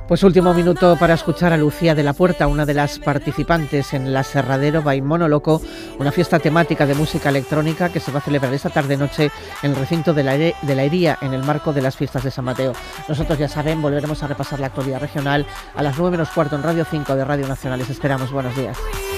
Pues último minuto para escuchar a Lucía de la Puerta, una de las participantes en La Serradero by Mono Loco, una fiesta temática de música electrónica que se va a celebrar esta tarde-noche en el recinto de la Hería, en el marco de las fiestas de San Mateo. Nosotros, ya saben, volveremos a repasar la actualidad regional a las 9 menos cuarto en Radio 5 de Radio Nacional. Les esperamos. Buenos días.